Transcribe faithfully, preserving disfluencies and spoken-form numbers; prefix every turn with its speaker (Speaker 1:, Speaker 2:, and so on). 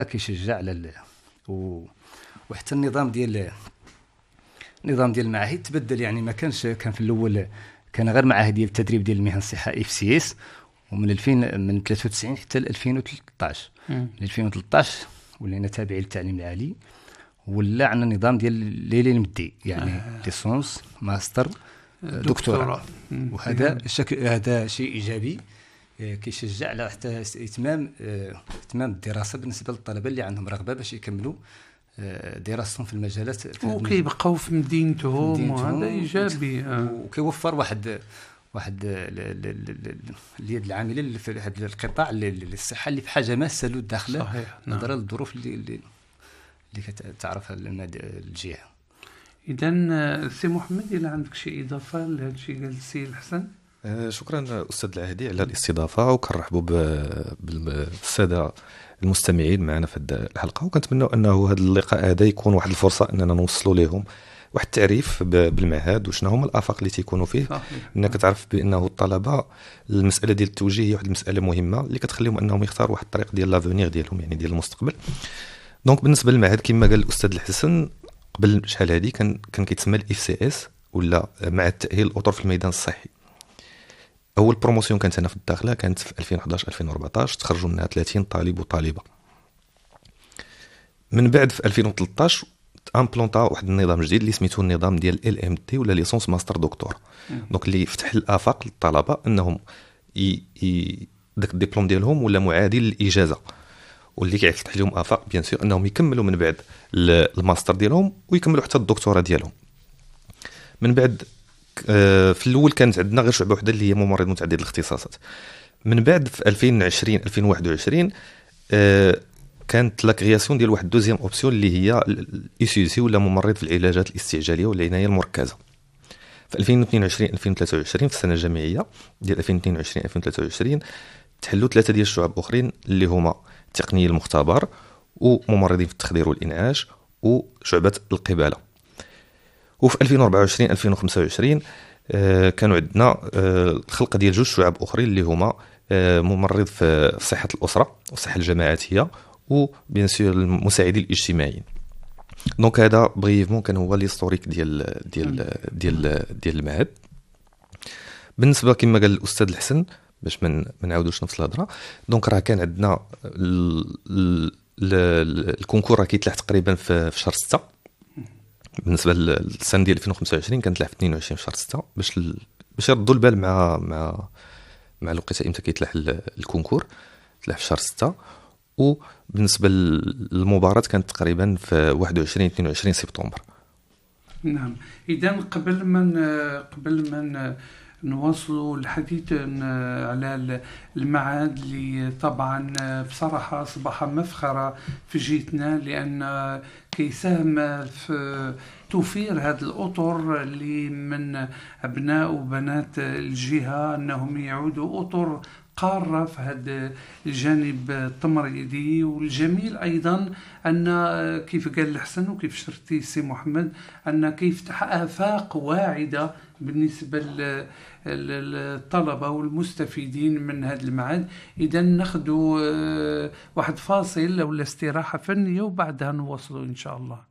Speaker 1: كيشجع على ال... و... وحتى النظام ديال النظام ديال المعاهد تبدل. يعني ما كانش كان في الاول كان غير معاهد ديال التدريب ديال المهن الصحه اف سي اس، ومن ألفين من ثلاثة وتسعين حتى ل ألفين وثلاثطاش. من ألفين وثلاثطاش ولينا تابعين للتعليم العالي، ولا عندنا نظام ديال ليلي المدي، يعني آه. ليسونس ماستر دكتوراه. وهذا الشكل هذا شيء ايجابي كيشجع على حتى اتمام اتمام الدراسه بالنسبه للطلبه اللي عندهم رغبه باش يكملوا دراستهم في المجالات
Speaker 2: وكيبقاو في مدينتهم، وهذا ايجابي.
Speaker 1: وكيوفر واحد واحد اليد العامله في هذا القطاع اللي الصحه اللي بحاجه ماسه له الداخله نظرا للظروف اللي اللي كتعرفها الجهه.
Speaker 2: اذا سي محمد، الى عندك شي اضافه لهذا الشيء قال السي الحسن؟
Speaker 3: شكرا استاذ العهدي على الاستضافه، وكنرحبوا بالساده المستمعين معنا في هذه الحلقه، وكنتمنوا انه هذا اللقاء هذا يكون واحد الفرصه اننا نوصلوا لهم واحد التعريف بالمعهد وشنو هما الافاق اللي تيكونوا فيه. انك تعرف بانه الطلبه المساله ديال التوجيه هي واحد المساله مهمه اللي كتخليهم انهم يختاروا واحد الطريق ديال لافونير ديالهم، يعني ديال المستقبل. دونك بالنسبه للمعهد كما قال الاستاذ الحسن قبل شحال هذه كان كان كيتسمى الاف سي اس، ولا معهد تاهيل الاطر في الميدان الصحي. اول بروموسيون كانت هنا في الداخله كانت في ألفين وحداش ألفين وأربعطاش، تخرجوا منها ثلاثين طالب وطالبه. من بعد في ألفين وثلاثطاش امبلونطا واحد النظام جديد اللي سميتو النظام ديال ال ام تي، ولا ليسونس ماستر دكتور. دونك اللي فتح الافاق للطلبه انهم ي... ي... داك الدبلوم ديالهم ولا معادل للاجازه، واللي كيفتح لهم افاق بيان سور انهم يكملوا من بعد الماستر ديالهم ويكملوا حتى الدكتوراه ديالهم. من بعد في الاول كانت عندنا غير شعبه وحده اللي هي ممرض متعدد الاختصاصات. من بعد في ألفين وعشرين ألفين وواحد وعشرين كانت لا كرياسيون ديال واحد دوزيام اوبسيون اللي هي اي سي سي، ولا ممرض في العلاجات الاستعجاليه والعنايه المركزه. في ألفين واثنين وعشرين ألفين وثلاثة وعشرين في السنه الجامعيه ديال ألفين واثنين وعشرين ألفين وثلاثة وعشرين تحلوا ثلاثه ديال الشعب اخرين اللي هما تقنيه المختبر وممرضين في التخدير والانعاش وشعبه القباله. وفي ألفين وأربعة وعشرين ألفين وخمسة وعشرين آه كانوا عندنا آه الخلق ديال جوج شعب اخرين اللي هما آه ممرض في صحه الاسره والصحه الجماعاتيه وبيان سور المساعدين الاجتماعيين. دونك هذا بريفمون كان هو ليستوريك ديال ديال ديال ديال المعهد. بالنسبه كما قال الاستاذ الحسن باش ما نعاودوش نفس الهضره، دونك راه كان عندنا الكونكور راه كيتلاح تقريبا في شهر ستة. بالنسبه للسنه ديال ألفين وخمسة وعشرين كانت تلاح في اثنين وعشرين في شهر ستة باش ال... باش يردوا البال مع مع مع الوقيته امتى كيتلاح الكونكور. تلاح في شهر ستة. وبالنسبه للمباراه كانت تقريبا في واحد وعشرين اثنين وعشرين سبتمبر.
Speaker 2: نعم. اذا قبل ما قبل ما نواصلوا الحديث على المعهد اللي طبعا بصراحة أصبح مفخرة في جيتنا، لأن كيساهم في توفير هذه الأطر اللي من أبناء وبنات الجهة أنهم يعودوا أطر قارة في هذا الجانب التمريضي. والجميل أيضا أن كيف قال الحسن وكيف شرتي سي محمد أن كيفتح آفاق واعدة بالنسبة للطلبة والمستفيدين من هذا المعهد. إذا ناخذ واحد فاصل أو استراحة فنية وبعدها نواصلوا إن شاء الله.